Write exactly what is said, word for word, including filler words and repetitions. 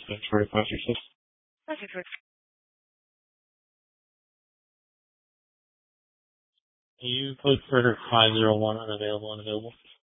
Victoria five three six. That's Victoria. You put further five zero one unavailable, unavailable.